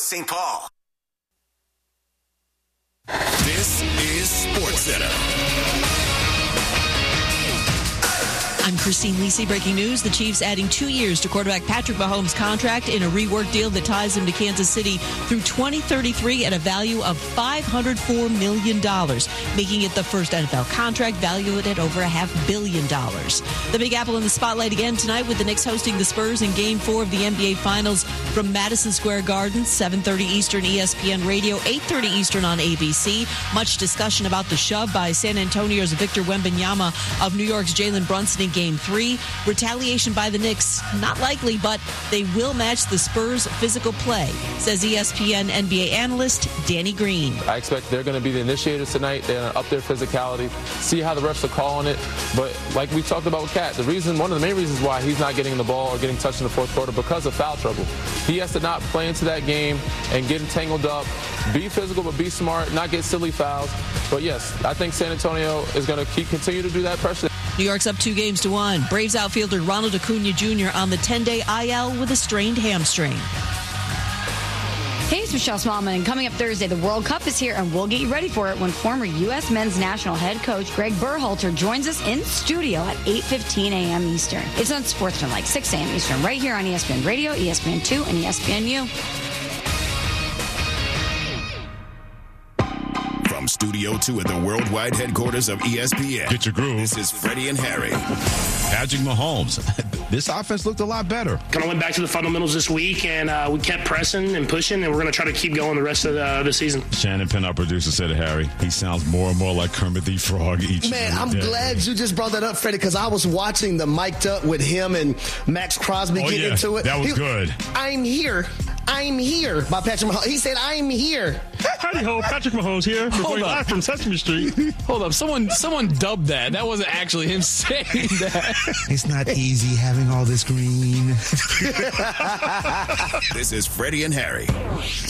St. Paul. This is SportsCenter. I'm Christine Lisi. Breaking news. The Chiefs adding 2 years to quarterback Patrick Mahomes' contract in a rework deal that ties him to Kansas City through 2033 at a value of $504 million, making it the first NFL contract valued at over $500 million. The Big Apple in the spotlight again tonight with the Knicks hosting the Spurs in Game 4 of the NBA Finals from Madison Square Garden, 7:30 Eastern, ESPN Radio, 8:30 Eastern on ABC. Much discussion about the shove by San Antonio's Victor Wembanyama of New York's Jalen Brunson in Game 3. Retaliation by the Knicks, not likely, but they will match the Spurs' physical play, says ESPN NBA analyst Danny Green. I expect they're going to be the initiators tonight. They're going to up their physicality, see how the refs are calling it. But like we talked about with Cat, one of the main reasons why he's not getting the ball or getting touched in the fourth quarter because of foul trouble. He has to not play into that game and get entangled up, be physical but be smart, not get silly fouls. But yes, I think San Antonio is going to continue to do that pressure. New York's up 2-1. Braves outfielder Ronald Acuna Jr. on the 10-day IL with a strained hamstring. Hey, it's Michelle Smallman, and coming up Thursday, the World Cup is here, and we'll get you ready for it when former U.S. men's national head coach Greg Berhalter joins us in studio at 8:15 a.m. Eastern. It's on Sportsman, like 6 a.m. Eastern, right here on ESPN Radio, ESPN2, and ESPNU. From Studio 2 at the worldwide headquarters of ESPN. Get your groove. This is Freddie and Harry. Patrick Mahomes. This offense looked a lot better. Kind of went back to the fundamentals this week, and we kept pressing and pushing, and we're going to try to keep going the rest of the season. Shannon Penn, our producer, said to Harry, he sounds more and more like Kermit the Frog each Man, I'm glad you just brought that up, Freddie, because I was watching the mic'd up with him and Max Crosby get into it. That was good. I'm here by Patrick Mahomes. He said, I'm here. Howdy ho, Patrick Mahomes here. Hold up. Live from Sesame Street. Hold up. Someone dubbed that. That wasn't actually him saying that. It's not easy having all this green. This is Freddie and Harry.